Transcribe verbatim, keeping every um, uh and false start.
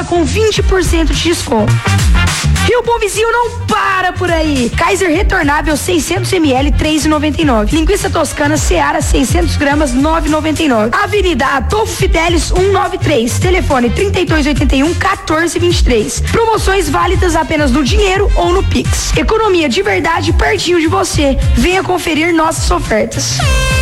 agora com vinte por cento de desconto. E o bom vizinho não para por aí. Kaiser retornável seiscentos mililitros, três reais e noventa e nove. Linguiça toscana Seara seiscentos gramas, nove reais e noventa e nove. Avenida Adolfo Fidelis cento e noventa e três. Telefone trinta e dois oitenta e um, quatorze vinte e três. Promoções válidas apenas no dinheiro ou no Pix. Economia de verdade pertinho de você. Venha conferir nossas ofertas.